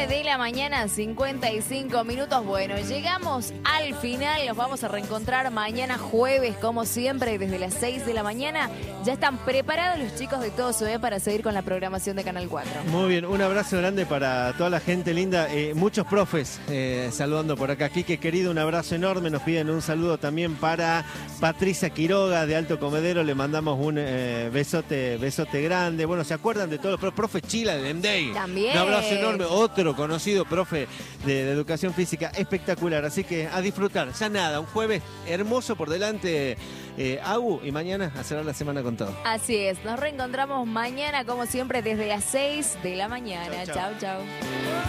de la mañana, 55 minutos. Bueno, llegamos al final. Nos vamos a reencontrar mañana jueves, como siempre, desde las 6 de la mañana. Ya están preparados los chicos de Todo Sube para seguir con la programación de Canal 4. Muy bien, un abrazo grande para toda la gente linda. Muchos profes saludando por acá. Quique, querido, un abrazo enorme. Nos piden un saludo también para Patricia Quiroga de Alto Comedero. Le mandamos un besote grande. Bueno, ¿se acuerdan de todos los profes Chila de Demday? También. Un abrazo enorme. Otro conocido profe de educación física espectacular. Así que a disfrutar. Ya nada, un jueves hermoso por delante, Agu, y mañana a cerrar la semana con todo. Así es, nos reencontramos mañana como siempre desde las 6 de la mañana. Chau, chau. Chau, chau.